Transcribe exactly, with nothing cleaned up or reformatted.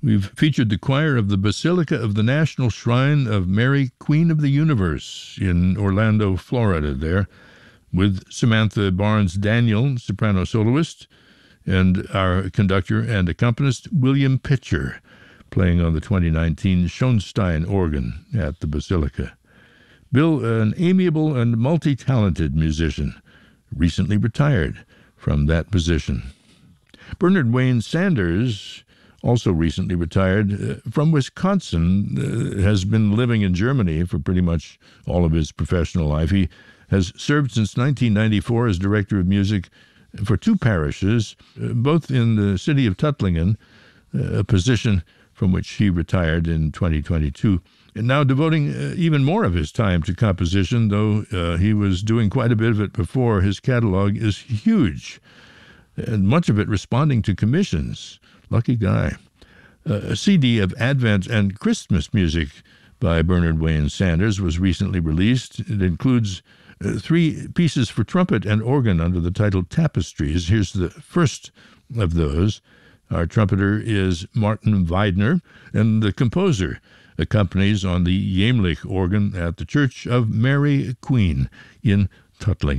We've featured the choir of the Basilica of the National Shrine of Mary, Queen of the Universe in Orlando, Florida there, with Samantha Barnes-Daniel, soprano soloist, and our conductor and accompanist, William Pitcher, playing on the twenty nineteen Schoenstein organ at the Basilica. Bill, an amiable and multi-talented musician, recently retired from that position. Bernard Wayne Sanders, also recently retired uh, from Wisconsin, uh, has been living in Germany for pretty much all of his professional life. He has served since nineteen ninety-four as director of music for two parishes, uh, both in the city of Tuttlingen, uh, a position from which he retired in twenty twenty-two, and now devoting uh, even more of his time to composition, though uh, he was doing quite a bit of it before. His catalog is huge, and much of it responding to commissions. Lucky guy. Uh, a C D of Advent and Christmas music by Bernard Wayne Sanders was recently released. It includes uh, three pieces for trumpet and organ under the title Tapestries. Here's the first of those. Our trumpeter is Martin Weidner, and the composer accompanies on the Jämlich organ at the Church of Mary Queen in Tuttlingen.